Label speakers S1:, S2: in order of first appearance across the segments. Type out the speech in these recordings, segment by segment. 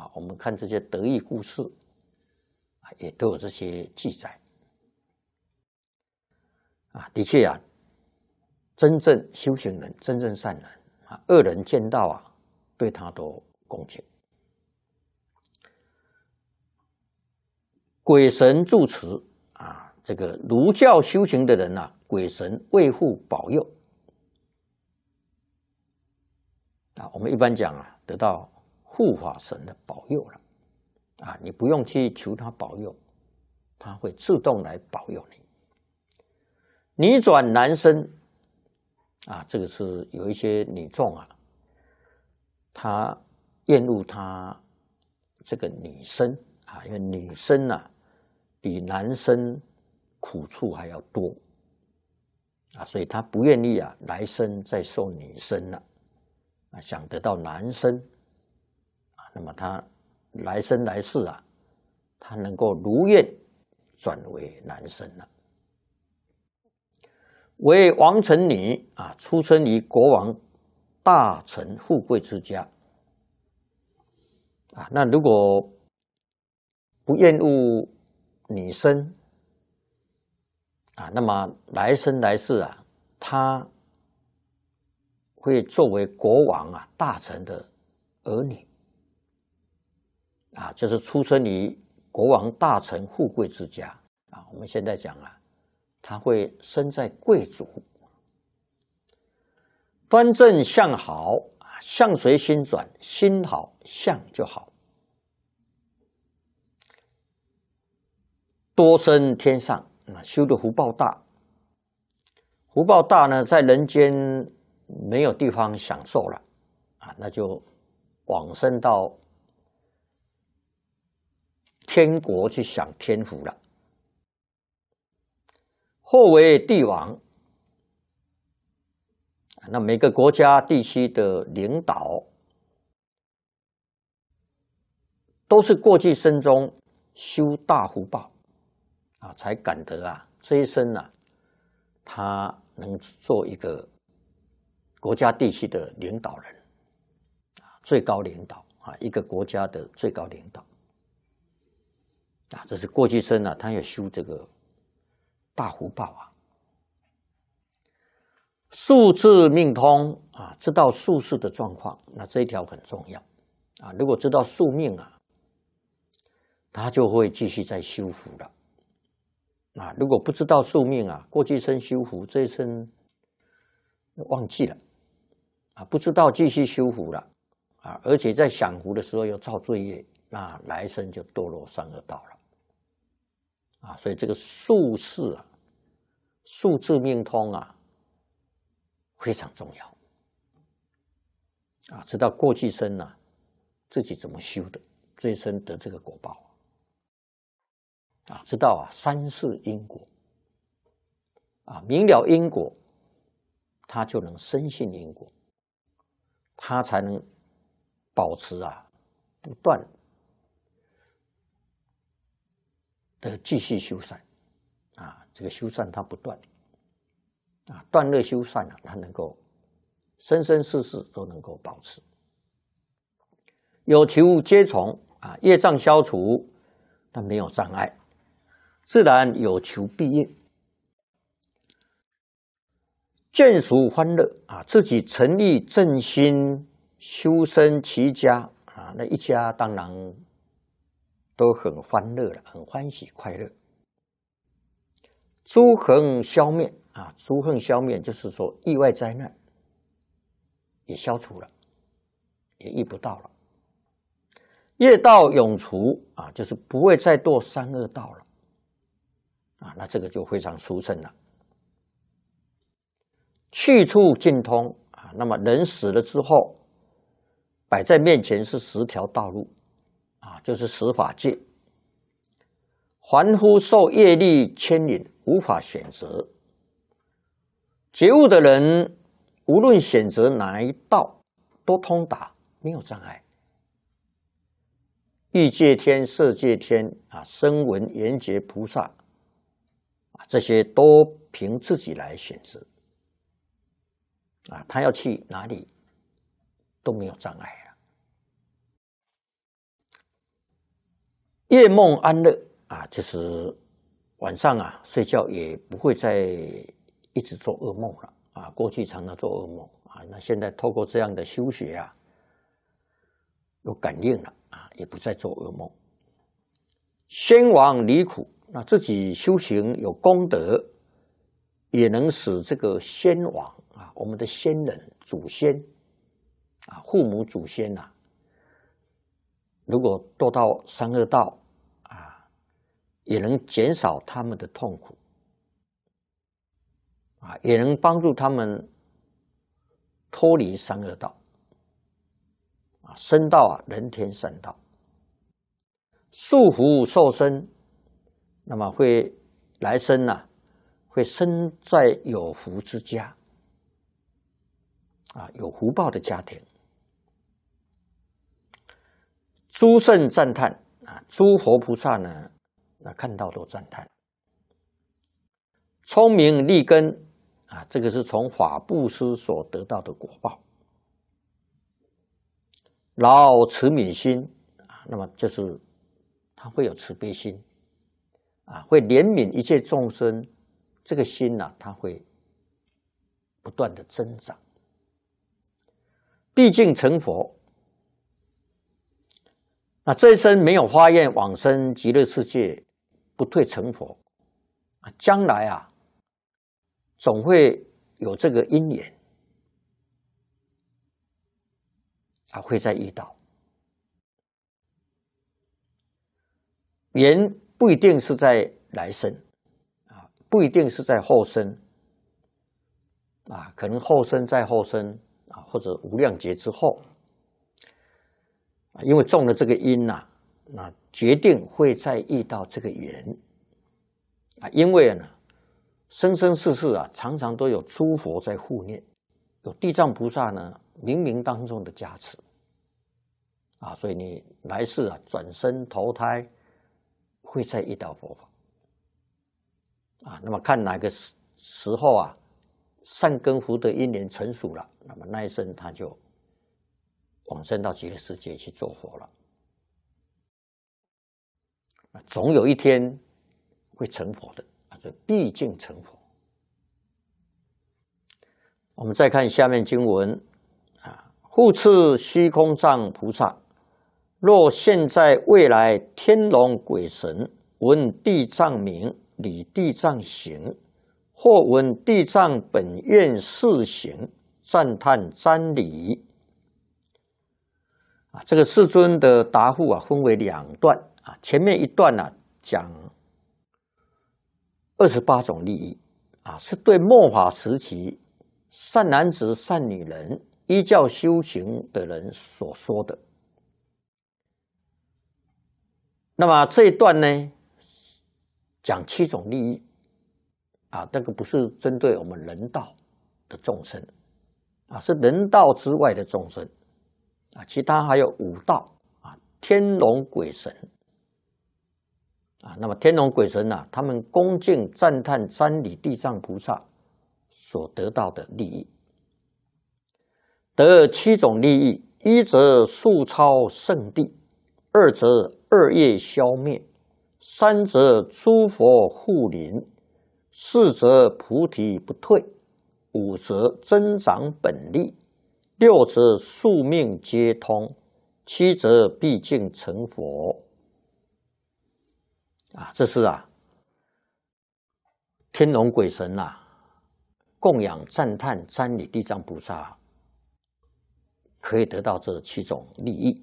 S1: 我们看这些得意故事啊，也都有这些记载啊。的确啊，真正修行人、真正善人啊，恶人见到啊，对他都恭敬。鬼神助持啊，这个儒教修行的人啊，鬼神卫护保佑啊。我们一般讲啊，得到护法神的保佑了啊，你不用去求他保佑，他会自动来保佑你。女转男生啊，这个是有一些女众啊，她厌恶她这个女生啊，因为女生啊比男生苦处还要多啊，所以她不愿意啊来生再受女生了啊，想得到男生啊，那么她来生来世啊，她能够如愿转为男生了。为王臣女啊，出生于国王大臣富贵之家啊。那如果不厌恶女生啊，那么来生来世啊，他会作为国王啊大臣的儿女啊，就是出生于国王大臣富贵之家啊。我们现在讲啊，他会生在贵族，端正相好，相随心转，心好相就好，多生天上，修的福报大。福报大呢，在人间没有地方享受了啊，那就往生到天国去享天福了。或为帝王，那每个国家地区的领导都是过去生中修大福报啊，才感得啊这一生啊，他能做一个国家地区的领导人啊，最高领导啊，一个国家的最高领导啊，这是过去生啊，他要修这个大福报啊。数字命通啊，知道数事的状况，那这一条很重要啊。如果知道宿命啊，他就会继续再修福了啊。如果不知道宿命啊，过去生修福，这一生忘记了啊，不知道继续修福了啊，而且在享福的时候又造罪业，那来生就堕落三恶道了啊。所以这个数事啊，数字命通啊，非常重要啊！知道过去生啊，自己怎么修的，这一生得这个果报啊！知道啊，三世因果啊，明了因果，他就能深信因果，他才能保持啊不断的继续修善啊。这个修善他不断啊，断恶修善啊，他能够生生世世都能够保持。有求皆从啊，业障消除，那没有障碍，自然有求必应。眷属欢乐啊，自己诚意正心修身齐家啊，那一家当然都很欢乐了，很欢喜快乐。诸横消灭啊，诸横消灭就是说意外灾难也消除了，也遇不到了。业道永除啊，就是不会再堕三恶道了啊，那这个就非常殊胜了。去处尽通啊，那么人死了之后，摆在面前是10条道路啊，就是10法界。凡夫受业力牵引，无法选择。觉悟的人，无论选择哪一道，都通达，没有障碍。欲界天、色界天啊，声闻缘觉菩萨啊，这些都凭自己来选择啊，他要去哪里都没有障碍了。 夜梦安乐啊，就是晚上啊睡觉也不会再一直做噩梦了啊。过去常常做噩梦啊，那现在透过这样的修学啊，有感应了啊，也不再做噩梦。先王离苦，那自己修行有功德，也能使这个先王啊，我们的先人、祖先啊、父母祖先呐，如果堕到三恶道啊，也能减少他们的痛苦啊，也能帮助他们脱离三恶道啊，升到人天三道。束福受生，那么会来生啊，会生在有福之家啊，有福报的家庭。诸圣赞叹啊，诸佛菩萨呢，那看到都赞叹。聪明利根啊，这个是从法布施所得到的果报。饶慈悯心啊，那么就是他会有慈悲心啊，会怜悯一切众生，这个心呢，它会不断的增长。毕竟成佛，那这一生没有发愿往生极乐世界，不退成佛啊，将来啊，总会有这个因缘啊，会再遇到。缘不一定是在来生啊，不一定是在后生啊，可能后生再后生啊，或者无量劫之后啊，因为种了这个因呐，那决定会再遇到这个缘啊，因为呢，生生世世啊，常常都有诸佛在护念，有地藏菩萨呢冥冥当中的加持啊，所以你来世啊转生投胎。会再遇到佛法啊，那么看哪个时候啊，善根福德因缘成熟了，那么那一生他就往生到极乐世界去做佛了。总有一天会成佛的啊，这毕竟成佛。我们再看下面经文啊，护持虚空藏菩萨。若现在未来天龙鬼神闻地藏名，理地藏行，或闻地藏本愿示行，赞叹瞻礼啊，这个世尊的答复啊，分为两段啊。前面一段呢，讲28种利益啊，是对末法时期善男子、善女人依教修行的人所说的。那么这一段呢，讲7种利益啊，这个不是针对我们人道的众生啊，是人道之外的众生啊，其他还有5道啊，天龙鬼神啊。那么天龙鬼神啊，他们恭敬赞叹瞻礼地藏菩萨所得到的利益，得7种利益：一则速超圣地，二则恶业消灭，三则诸佛护临，四则菩提不退，五则增长本力，六则宿命皆通，七则毕竟成佛。啊，这是天龙鬼神供养赞叹瞻礼地藏菩萨，可以得到这7种利益。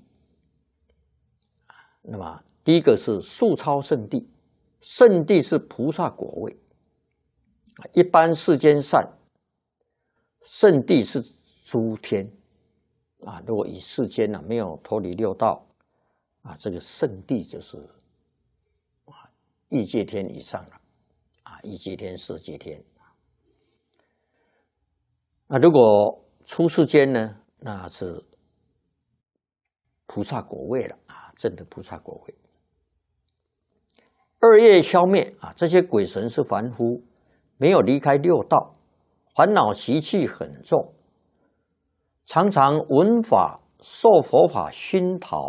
S1: 那么第一个是速超圣地，圣地是菩萨果位，一般世间善，圣地是诸天啊。如果以世间没有脱离六道啊，这个圣地就是欲界天以上了啊，欲界天、色界天。那如果出世间呢，那是菩萨果位了啊，证得菩萨果位。恶业消灭啊，这些鬼神是凡夫，没有离开六道，烦恼习气很重，常常闻法受佛法熏陶。